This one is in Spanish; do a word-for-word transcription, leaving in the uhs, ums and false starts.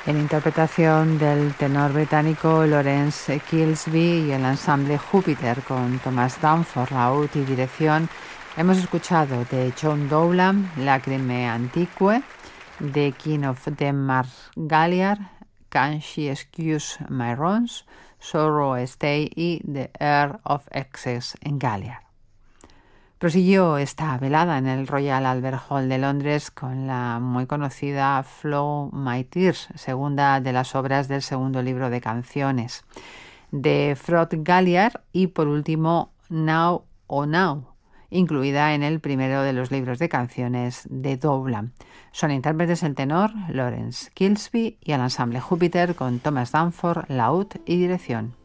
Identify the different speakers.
Speaker 1: en interpretación del tenor británico Lawrence Kilsby y el ensamble Júpiter con Thomas Danforth, laúd y dirección. Hemos escuchado de John Dowland Lacrime Antique, de King of Denmark Galliard, Can She Excuse My Wrongs, Sorrow Stay y The Earl of Essex en Galliard. Prosiguió esta velada en el Royal Albert Hall de Londres con la muy conocida Flow My Tears, segunda de las obras del segundo libro de canciones de Frode Galliard, y por último Now or Now, incluida en el primero de los libros de canciones de Dowland. Son intérpretes el tenor Lawrence Kilsby y el ensamble Júpiter con Thomas Danforth, laúd y dirección.